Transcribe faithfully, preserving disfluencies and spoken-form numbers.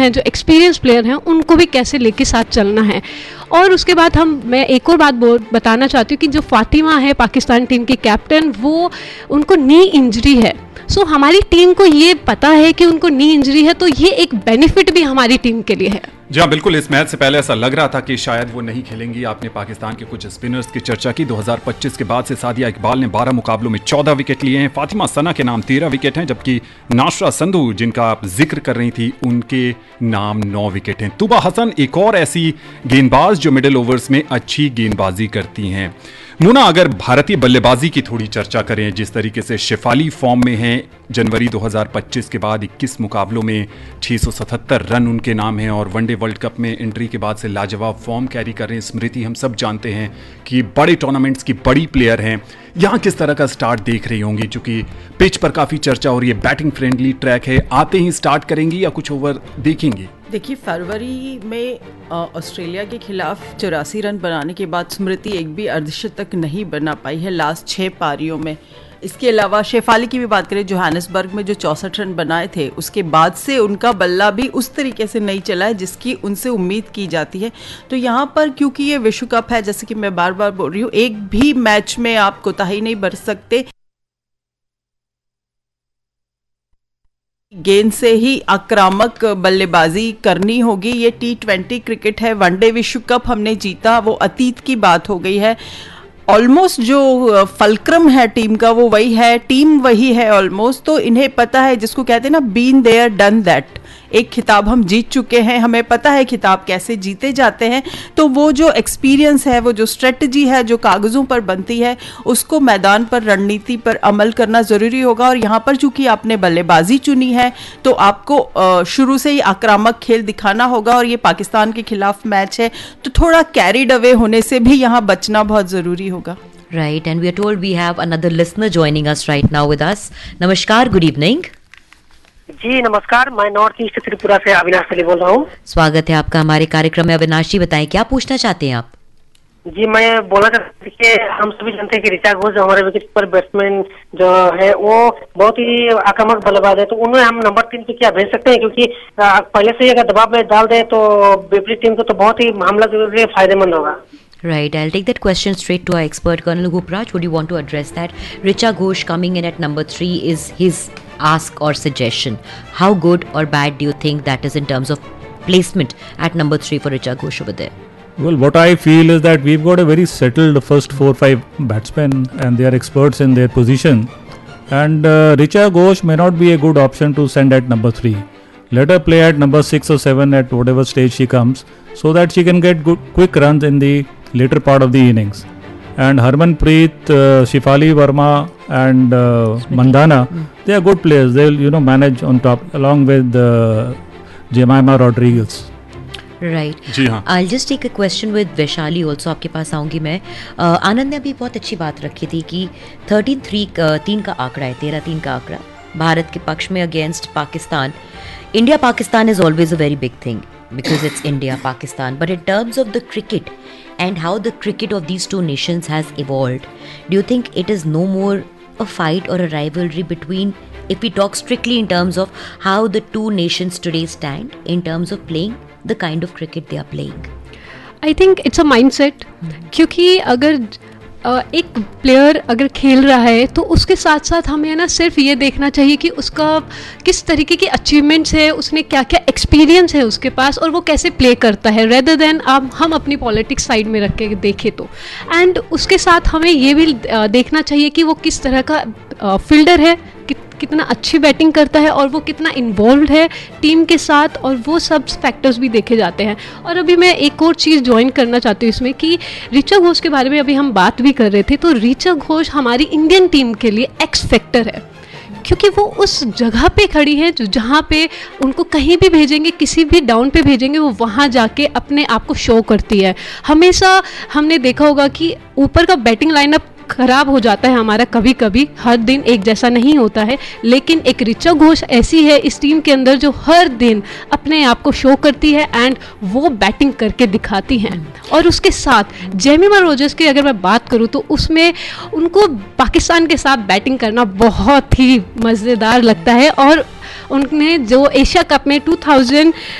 हैं, जो experience player हैं, उनको भी कैसे लेके साथ चलना है। और उसके बाद हम मैं एक और बात बताना चाहती हूँ कि जो फातिमा है पाकिस्तान टीम की कैप्टन, वो उनको नी इंजरी है। सो so, हमारी टीम को ये पता है कि उनको नी इंजरी है, तो ये एक बेनिफिट भी हमारी टीम के लिए है। जी हाँ, बिल्कुल। इस मैच से पहले ऐसा लग रहा था कि शायद वो नहीं खेलेंगी। आपने पाकिस्तान के कुछ स्पिनर्स की चर्चा की। दो हज़ार पच्चीस के बाद से सादिया इकबाल ने बारह मुकाबलों में चौदह विकेट लिए हैं। फातिमा सना के नाम तेरह विकेट हैं, जबकि नाशरा संधू, जिनका आप जिक्र कर रही थी, उनके नाम नौ विकेट हैं। तुबा हसन एक और ऐसी गेंदबाज जो मिडिल ओवर्स में अच्छी गेंदबाजी करती हैं। मुना, अगर भारतीय बल्लेबाजी की थोड़ी चर्चा करें, जिस तरीके से शेफाली फॉर्म में हैं, जनवरी दो हज़ार पच्चीस के बाद इक्कीस मुकाबलों में छह सौ सतहत्तर रन उनके नाम हैं और वनडे वर्ल्ड कप में एंट्री के बाद से लाजवाब फॉर्म कैरी कर रहे हैं। स्मृति, हम सब जानते हैं कि बड़े टूर्नामेंट्स की बड़ी प्लेयर हैं। यहाँ किस तरह का स्टार्ट देख रही होंगी, चूंकि पिच पर काफ़ी चर्चा हो रही है, बैटिंग फ्रेंडली ट्रैक है, आते ही स्टार्ट करेंगी या कुछ ओवर देखेंगी? देखिए, फरवरी में ऑस्ट्रेलिया के खिलाफ चौरासी रन बनाने के बाद स्मृति एक भी अर्धशतक नहीं बना पाई है लास्ट छः पारियों में। इसके अलावा शेफाली की भी बात करें, जोहानिसबर्ग में जो चौंसठ रन बनाए थे, उसके बाद से उनका बल्ला भी उस तरीके से नहीं चला है जिसकी उनसे उम्मीद की जाती है। तो यहाँ पर क्योंकि ये विश्व कप है, जैसे कि मैं बार बार बोल रही हूँ, एक भी मैच में आप कोताही नहीं बरत सकते। गेंद से ही आक्रामक बल्लेबाजी करनी होगी। ये टी ट्वेंटी क्रिकेट है, वनडे विश्व कप हमने जीता, वो अतीत की बात हो गई है। ऑलमोस्ट जो फलक्रम है टीम का वो वही है, टीम वही है ऑलमोस्ट। तो इन्हें पता है, जिसको कहते हैं ना, बीन देयर डन दैट। एक खिताब हम जीत चुके हैं, हमें पता है खिताब कैसे जीते जाते हैं। तो वो जो एक्सपीरियंस है, वो जो स्ट्रेटजी है जो कागज़ों पर बनती है, उसको मैदान पर, रणनीति पर अमल करना ज़रूरी होगा। और यहाँ पर चूंकि आपने बल्लेबाजी चुनी है, तो आपको शुरू से ही आक्रामक खेल दिखाना होगा। और ये पाकिस्तान के खिलाफ मैच है, तो थोड़ा कैरिड अवे होने से भी यहाँ बचना बहुत ज़रूरी होगा। Right, and we are told we have another listener joining us right now with us. नमस्कार, good evening. जी नमस्कार, मैं नॉर्थ ईस्ट त्रिपुरा से अविनाश अली बोल रहा हूँ। स्वागत है आपका हमारे कार्यक्रम में। अविनाश जी, बताएं क्या पूछना चाहते हैं आप? जी, मैं बोलना चाहता हूँ कि हम सभी जानते हैं कि ऋचा घोष जो हमारे विकेट पर बैट्समैन जो है, वो बहुत ही आक्रामक बल्लेबाज है, तो उन्हें हम नंबर तीन पे क्या भेज सकते हैं? क्योंकि पहले से ही अगर दबाव में डाल दे तो विपरीत टीम को तो बहुत ही मामला के लिए फायदेमंद होगा। Right, I'll take that question straight to our expert, Colonel Gupraj. Would you want to address that? Richa Ghosh coming in at number three is his ask or suggestion. How good or bad do you think that is in terms of placement at number three for Richa Ghosh over there? Well, what I feel is that we've got a very settled first four five batsmen and they are experts in their position. And uh, Richa Ghosh may not be a good option to send at number three. Let her play at number six or seven at whatever stage she comes, so that she can get good quick runs in the later part of the innings. And Harmanpreet, uh, Shefali Verma and uh, Mandana, mm. they are good players. They'll, you know, manage on top along with uh, Jemima Rodriguez. Right. जी हाँ. I'll just take a question with Vaishali also. आपके पास आऊंगी मैं. uh, आनंद ने अभी बहुत अच्छी बात रखी थी कि थर्टीन थ्री तीन का आंकड़ा है, तेरह तीन का आंकड़ा भारत के पक्ष में against Pakistan. India Pakistan is always a very big thing because it's India Pakistan, but in terms of the cricket and how the cricket of these two nations has evolved, do you think it is no more a fight or a rivalry between, if we talk strictly in terms of how the two nations today stand in terms of playing the kind of cricket they are playing? I think it's a mindset. क्योंकि अगर एक player अगर खेल रहा है तो उसके साथ साथ हमें ना सिर्फ ये देखना चाहिए कि उसका किस तरीके की अचीवमेंट्स है, उसने क्या क्या एक्सपीरियंस है उसके पास और वो कैसे प्ले करता है, रेदर देन आप हम अपनी पॉलिटिक्स साइड में रख के देखें तो. एंड उसके साथ हमें ये भी देखना चाहिए कि वो किस तरह का फील्डर है, कि, कितना अच्छी बैटिंग करता है और वो कितना इन्वॉल्व है टीम के साथ, और वो सब फैक्टर्स भी देखे जाते हैं. और अभी मैं एक और चीज़ ज्वाइन करना चाहती हूँ इसमें कि ऋचा घोष के बारे में अभी हम बात भी कर रहे थे, तो ऋचा घोष हमारी इंडियन टीम के लिए एक्स फैक्टर है, क्योंकि वो उस जगह पे खड़ी है जो जहाँ पे उनको कहीं भी भेजेंगे, किसी भी डाउन पे भेजेंगे, वो वहाँ जाके अपने आप को शो करती है. हमेशा हमने देखा होगा कि ऊपर का बैटिंग लाइनअप खराब हो जाता है हमारा, कभी कभी हर दिन एक जैसा नहीं होता है, लेकिन एक ऋचा घोष ऐसी है इस टीम के अंदर जो हर दिन अपने आप को शो करती है एंड वो बैटिंग करके दिखाती हैं. और उसके साथ जेमिमा रोजर्स की अगर मैं बात करूं तो उसमें उनको पाकिस्तान के साथ बैटिंग करना बहुत ही मज़ेदार लगता है. और उनने जो एशिया कप में टू थाउजेंड